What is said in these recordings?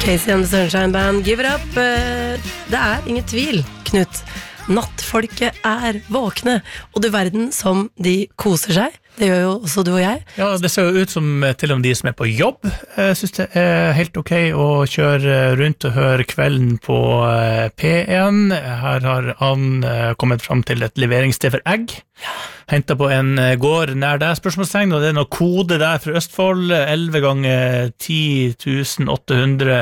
Casey and the Sunshine Band, Give It Up. Det ingen tvil, Knut. Nattfolket våkne, og du verden som de koser seg. Det gjør jo også du og jeg. Ja, det ser jo ut som til og med de som på jobb synes det helt ok å kjøre rundt og høre kvelden på P1. Her har han kommet fram til et leveringssted for egg. Hentet på en gård nær deg, spørsmålstegn, og det noe kode der fra Østfold, 11 ganger 10 800,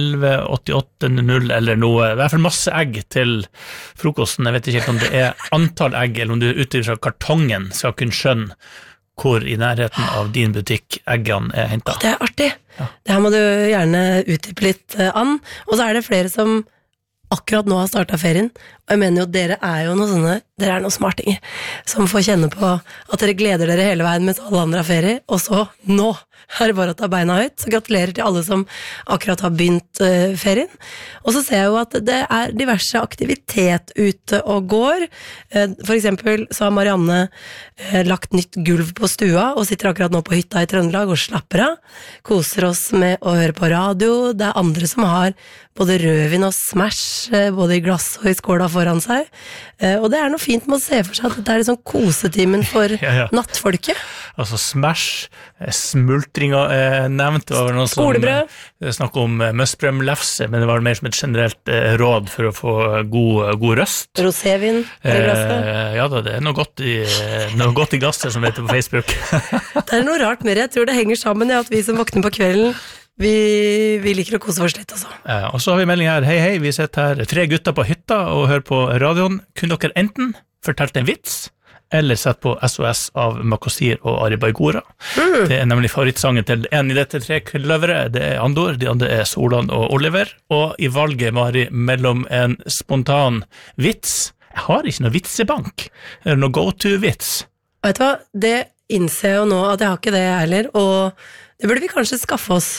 118800 eller noe. Det I hvert fall masse egg til frokosten. Jeg vet ikke helt om det antall egg, eller om du ut fra kartongen skal kunne skjønne hvor I nærheten av din butikk eggene hentet. Det artig. Ja. Det her må du gjerne utdype litt, Ann. Og så det flere som akkurat nå har startet ferien, og jeg mener jo dere jo noe sånne, dere noen smartinger, som får kjenne på at dere gleder dere hele veien mens alle andre har ferie, og så nå det bare å ta beina høyt, så gratulerer til alle som akkurat har begynt ferien. Og så ser jeg jo at det diverse aktivitet ute og går. For eksempel så har Marianne lagt nytt gulv på stua, og sitter akkurat nå på hytta I Trøndelag og slapper av, koser oss med å høre på radio. Det andre som har både rødvin og smash, både I glass og I skåla foran seg. Og det noe fint med å se for seg at det sånn kosetimen for nattfolket. Altså smash, smultringer nevnt. Skolebrød. Snakk om møsprømlefse, men det var mer som et generelt råd for å få god røst. Rosévin I glasset. Ja da, det noe godt I glasset som heter på Facebook. Det noe rart med det. Jeg tror det henger sammen at vi som våkner på kvelden Vi liker å kose oss litt også. Og så har vi melding her. Hei, vi sitter her 3 gutter på hytta og hører på radioen. Kunne dere enten fortalt en vits, eller sett på SOS av Makosir og Ari Baigora. Det nemlig favorittsangen til en I dette 3 kløvere. Det Andor, de andre Solan og Oliver. Og I valget, Mari, mellom en spontan vits. Jeg har ikke noe vitsebank. Eller noe go-to-vits. Vet du hva? Det innser jeg jo nå at jeg har ikke det heller, og det burde vi kanskje skaffe oss,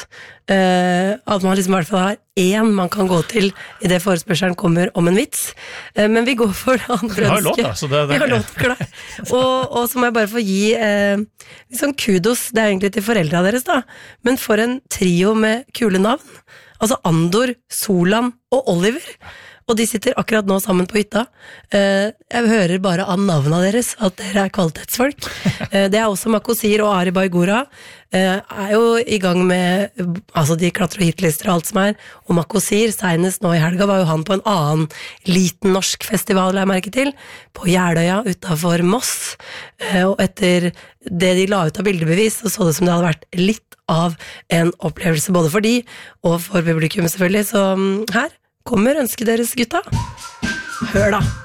at man liksom I hvert fall har en man kan gå til I det forespørselen kommer om en vits, men vi går for det andre ønske. Vi har låt da, så det Vi har låt, klar. Og så må jeg bare få gi liksom kudos, det egentlig til foreldrene deres da, men for en trio med kule navn, altså Andor, Solan og Oliver. Og de sitter akkurat nå sammen på hytta. Jeg hører bare av navnene deres at dere kvalitetsfolk. Det også Makosir og Ari Baigora. Jo I gang med, altså de klatrer hitlister og alt som og Makosir, senest nå I helga, var jo han på en annen liten norsk festival, jeg merke til, på Jeløya utenfor Moss. Og etter det de la ut av bildebevis, så det som det hadde vært litt av en opplevelse, både for de og for publikum selvfølgelig. Så her kommer ønsket deres, gutta. Hør da!